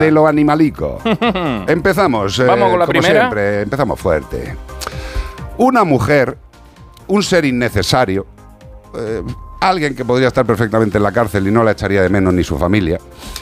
De lo animalico. Empezamos. Vamos con la como primera. siempre, empezamos fuerte. Una mujer, un ser innecesario, alguien que podría estar perfectamente en la cárcel y no la echaría de menos ni su familia,